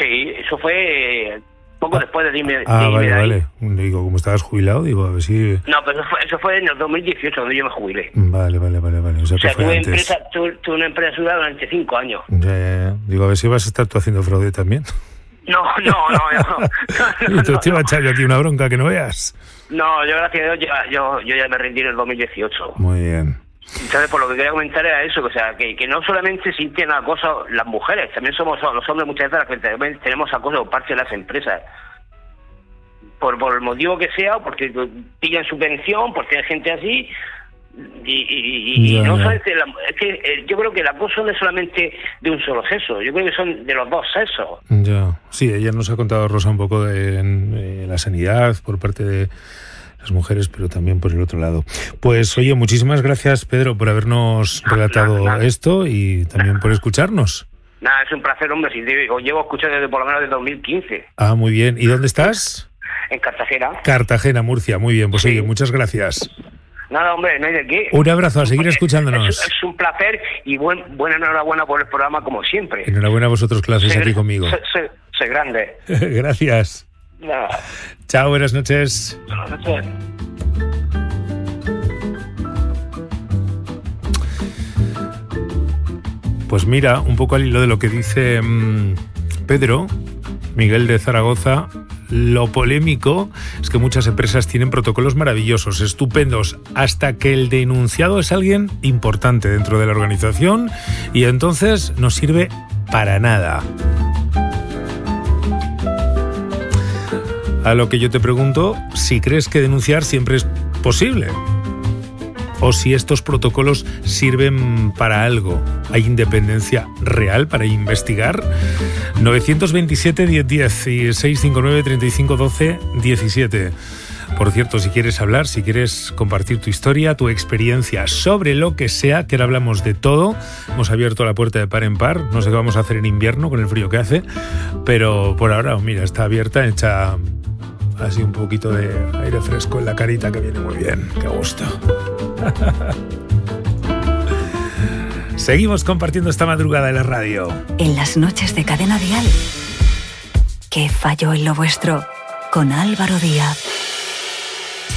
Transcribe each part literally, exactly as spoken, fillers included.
Sí, eso fue poco ah, después de irme, ah, de irme vale, de ahí. vale. Digo, como estabas jubilado, digo, a ver si... No, pero eso fue, eso fue en el dos mil dieciocho, donde yo me jubilé. Vale, vale, vale, vale. O sea, O sea, que fue tuve, antes. empresa, tuve, tuve una empresa sudada durante cinco años. Ya, ya, ya. Digo, a ver si vas a estar tú haciendo fraude también. No, no, no, no. no, Y tú no, te iba a no. echar yo aquí una bronca que no veas. No, yo gracias a Dios ya, yo, yo ya me rendí en el dos mil dieciocho. Muy bien. Entonces, por lo que quería comentar era eso, que, o sea, que, que no solamente sienten acoso las mujeres, también somos los hombres muchas veces las que también tenemos acoso por parte de las empresas. Por, por el motivo que sea, porque pillan subvención, porque hay gente así, y, y, y, Ya, y no ya. solamente, la, es que eh, yo creo que el acoso no es solamente de un solo sexo, yo creo que son de los dos sexos. Ya. Sí, ella nos ha contado, Rosa, un poco de, de la sanidad por parte de las mujeres, pero también por el otro lado. Pues oye, muchísimas gracias, Pedro, por habernos relatado nada, nada. esto y también por escucharnos. Nada, es un placer, hombre, si te, os llevo escuchando desde por lo menos desde dos mil quince, Ah, muy bien. ¿Y dónde estás? en Cartagena. Cartagena, Murcia. Muy bien, pues Sí. oye, muchas gracias. Nada, hombre, no hay de qué. Un abrazo, a seguir Es- escuchándonos. Es, es un placer y buen, buena enhorabuena por el programa, como siempre. Enhorabuena a vosotros, clases Soy- aquí conmigo. Soy, soy- soy grande. Gracias. Nada. Chao, buenas noches. No sé. Pues mira, un poco al hilo de lo que dice mmm, Pedro, Miguel de Zaragoza, lo polémico es que muchas empresas tienen protocolos maravillosos, estupendos, hasta que el denunciado es alguien importante dentro de la organización y entonces no sirve para nada. A lo que yo te pregunto, si crees que denunciar siempre es posible. O si estos protocolos sirven para algo. ¿Hay independencia real para investigar? nueve dos siete, diez diez y seis cinco nueve, treinta y cinco, doce, diecisiete. Por cierto, si quieres hablar, si quieres compartir tu historia, tu experiencia sobre lo que sea, que ahora hablamos de todo. Hemos abierto la puerta de par en par. No sé qué vamos a hacer en invierno con el frío que hace, pero por ahora, mira, está abierta, hecha así un poquito de aire fresco en la carita, que viene muy bien. Qué gusto. Seguimos compartiendo esta madrugada en la radio. En las noches de Cadena Dial. ¿Qué falló en lo vuestro? Con Álvaro Díaz.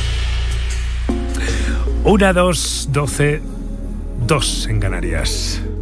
Una, dos, doce, dos en Canarias.